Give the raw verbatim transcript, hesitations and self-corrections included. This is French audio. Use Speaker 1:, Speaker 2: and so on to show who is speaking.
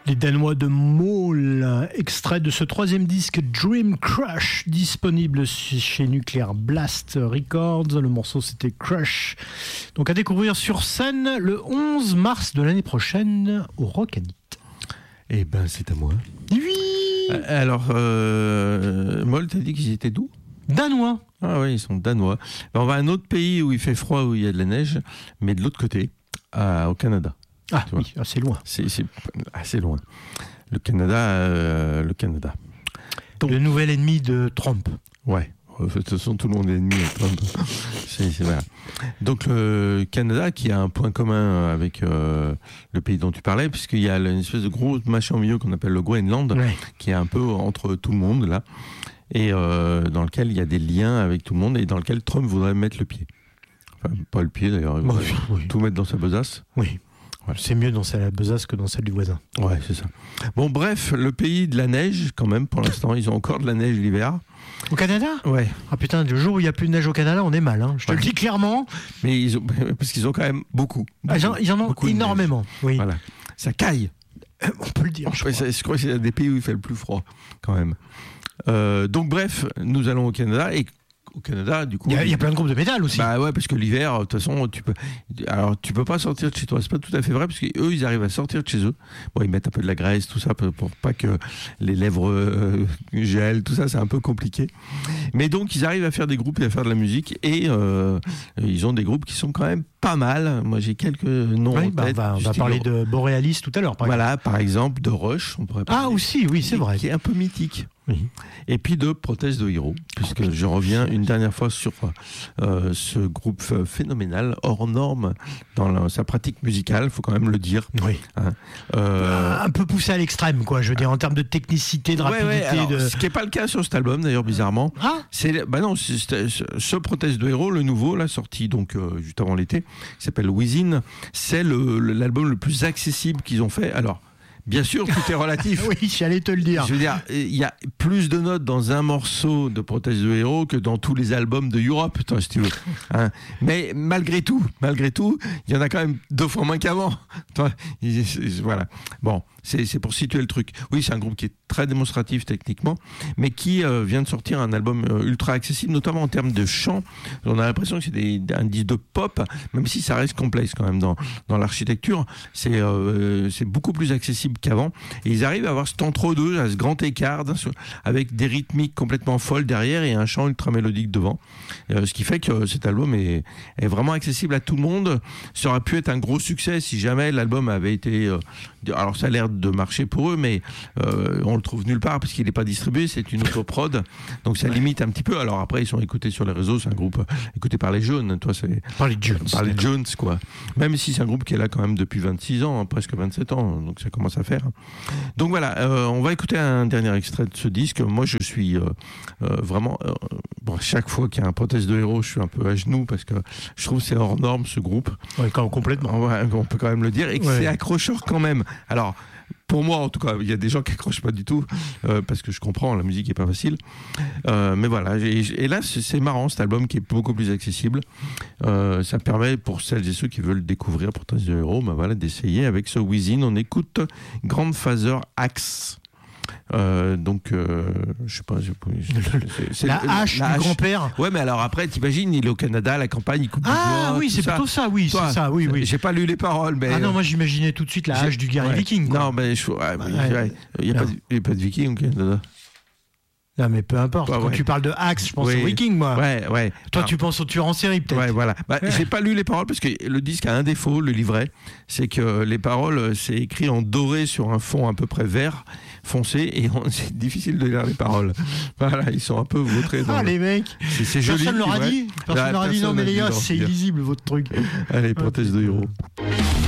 Speaker 1: Les Danois de Maul, extrait de ce troisième disque Dream Crush, disponible chez Nuclear Blast Records. Le morceau c'était Crush. Donc à découvrir sur scène le onze mars de l'année prochaine au Rockadit.
Speaker 2: Eh ben c'est à moi.
Speaker 1: Oui.
Speaker 2: Alors, euh, Moll, t'as dit qu'ils étaient d'où ?
Speaker 1: Danois.
Speaker 2: Ah oui, ils sont danois. Ben, on va à un autre pays où il fait froid, où il y a de la neige, mais de l'autre côté, à, au Canada.
Speaker 1: Ah oui, assez loin.
Speaker 2: C'est, c'est assez loin. Le Canada, euh, le Canada.
Speaker 1: Donc, le nouvel ennemi de Trump.
Speaker 2: Ouais. De toute façon, tout le monde est ennemi de Trump. c'est, c'est voilà. Donc le Canada, qui a un point commun avec euh, le pays dont tu parlais, puisqu'il y a une espèce de gros machin au milieu qu'on appelle le Groenland, ouais. qui est un peu entre tout le monde là, et euh, dans lequel il y a des liens avec tout le monde, et dans lequel Trump voudrait mettre le pied. Enfin, pas le pied d'ailleurs. Il voudrait oui, oui. tout mettre dans sa besace.
Speaker 1: Oui. Voilà. C'est mieux dans sa besace que dans celle du voisin.
Speaker 2: Ouais, c'est ça. Bon, bref, le pays de la neige, quand même, pour l'instant, ils ont encore de la neige l'hiver.
Speaker 1: Au Canada ?
Speaker 2: Ouais.
Speaker 1: Ah putain, le jour où il n'y a plus de neige au Canada, on est mal, hein. Je te ouais. le dis clairement.
Speaker 2: Mais ils ont, parce qu'ils ont quand même beaucoup. beaucoup
Speaker 1: ah, ils en ont énormément. Oui.
Speaker 2: Voilà. Ça caille.
Speaker 1: Euh, on peut le dire.
Speaker 2: Je, crois. je crois que c'est des pays où il fait le plus froid, quand même. Euh, donc, bref, nous allons au Canada et. Au Canada, du coup,
Speaker 1: il y, a, il y a plein de groupes de métal aussi.
Speaker 2: Bah ouais, parce que l'hiver, de toute façon, tu peux. Alors, tu peux pas sortir de chez toi. C'est pas tout à fait vrai, parce qu'eux, ils arrivent à sortir de chez eux. Bon, ils mettent un peu de la graisse, tout ça, pour, pour pas que les lèvres euh, gèlent, tout ça, c'est un peu compliqué. Mais donc, ils arrivent à faire des groupes et à faire de la musique, et euh, ils ont des groupes qui sont quand même pas mal. Moi, j'ai quelques noms.
Speaker 1: Oui,
Speaker 2: en
Speaker 1: bah,
Speaker 2: tête,
Speaker 1: on va, on va parler de Borealis tout à l'heure. Par
Speaker 2: voilà,
Speaker 1: exemple.
Speaker 2: par exemple, de Rush, on pourrait parler.
Speaker 1: Ah aussi, oui, c'est vrai.
Speaker 2: Qui est un peu mythique.
Speaker 1: Oui.
Speaker 2: Et puis de Prothèse de Héros, puisque je reviens une dernière fois sur euh, ce groupe phénoménal, hors norme dans la, sa pratique musicale, il faut quand même le dire.
Speaker 1: Oui.
Speaker 2: Hein, euh...
Speaker 1: Un peu poussé à l'extrême, quoi. Je veux dire, en termes de technicité, de
Speaker 2: ouais,
Speaker 1: rapidité.
Speaker 2: Ouais, alors,
Speaker 1: de...
Speaker 2: Ce qui n'est pas le cas sur cet album, d'ailleurs, bizarrement.
Speaker 1: Ah
Speaker 2: c'est, bah non, c'est, c'est, ce Prothèse de Héros, le nouveau, là, sorti donc euh, juste avant l'été, qui s'appelle Within, c'est le, le, l'album le plus accessible qu'ils ont fait. Alors, bien sûr, tout est relatif.
Speaker 1: Oui, j'allais te le dire.
Speaker 2: Je veux dire, il y a plus de notes dans un morceau de Prothèse de Héros que dans tous les albums de Europe, toi, si tu veux. Hein. Mais malgré tout, malgré tout, il y en a quand même deux fois moins qu'avant. Toi, voilà. Bon, c'est, c'est pour situer le truc. Oui, c'est un groupe qui est très démonstratif techniquement, mais qui euh, vient de sortir un album euh, ultra accessible, notamment en termes de chant. On a l'impression que c'est des, un disque de pop, même si ça reste complexe quand même dans, dans l'architecture. C'est, euh, c'est beaucoup plus accessible qu'avant. Et ils arrivent à avoir cet entre-deux, à ce grand écart, avec des rythmiques complètement folles derrière et un chant ultra mélodique devant. Euh, ce qui fait que cet album est, est vraiment accessible à tout le monde. Ça aurait pu être un gros succès si jamais l'album avait été... Euh, alors ça a l'air de marcher pour eux, mais euh, on le trouve nulle part parce qu'il n'est pas distribué, c'est une autoprod, donc ça limite un petit peu. Alors après ils sont écoutés sur les réseaux, c'est un groupe écouté par les jeunes, toi c'est
Speaker 1: par les Jones,
Speaker 2: par les Jones quoi. Même si c'est un groupe qui est là quand même depuis vingt-six ans, hein, presque vingt-sept ans, donc ça commence à faire. Donc voilà, euh, on va écouter un dernier extrait de ce disque. Moi je suis euh, euh, vraiment euh, bon, chaque fois qu'il y a un Prothèse de Héros, je suis un peu à genoux parce que je trouve que c'est hors norme ce groupe.
Speaker 1: Ouais, quand, complètement.
Speaker 2: Ouais, on peut quand même le dire et que
Speaker 1: ouais.
Speaker 2: c'est accrocheur quand même. Alors pour moi, en tout cas, il y a des gens qui accrochent pas du tout euh, parce que je comprends, la musique est pas facile. Euh, mais voilà, et, et là, c'est, c'est marrant cet album qui est beaucoup plus accessible. Euh, ça permet pour celles et ceux qui veulent découvrir Prothèse de Héros, ben voilà, d'essayer avec ce Within. On écoute Grandfather Axe. Euh, donc, euh, je sais pas. Je,
Speaker 1: c'est, c'est la, le, hache la hache du grand-père.
Speaker 2: Ouais, mais alors après, t'imagines, il est au Canada, à la campagne, il coupe
Speaker 1: ah,
Speaker 2: du bois.
Speaker 1: Ah oui, c'est
Speaker 2: ça.
Speaker 1: plutôt ça, oui,
Speaker 2: Toi,
Speaker 1: c'est ça, oui, oui.
Speaker 2: J'ai pas lu les paroles, mais.
Speaker 1: Ah non, moi j'imaginais tout de suite la hache du guerrier
Speaker 2: ouais.
Speaker 1: viking. Quoi.
Speaker 2: Non, mais je, ouais,
Speaker 1: ouais,
Speaker 2: ouais, il n'y a, a pas de viking au Canada.
Speaker 1: Non, mais peu importe.
Speaker 2: Bah,
Speaker 1: Quand
Speaker 2: ouais.
Speaker 1: tu parles de axe, je pense
Speaker 2: oui.
Speaker 1: aux Vikings, moi.
Speaker 2: Ouais, ouais.
Speaker 1: Toi,
Speaker 2: Alors,
Speaker 1: tu penses aux tueurs en série, peut-être.
Speaker 2: Ouais, voilà. Bah, ouais. J'ai pas lu les paroles parce que le disque a un défaut, le livret, c'est que les paroles, c'est écrit en doré sur un fond à peu près vert, foncé, et on, c'est difficile de lire les paroles. Voilà, ils sont un peu vautrés. Dans
Speaker 1: ah,
Speaker 2: le...
Speaker 1: les mecs.
Speaker 2: C'est, c'est joli.
Speaker 1: Personne leur a dit. Personne leur a dit, non, mais les gars, c'est illisible, votre truc.
Speaker 2: Allez, Prothèse de Héros.